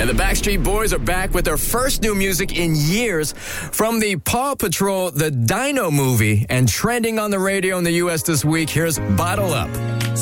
And the Backstreet Boys are back with their first new music in years. From the Paw Patrol, the Dino movie, and trending on the radio in the U.S. this week, here's Bottle Up.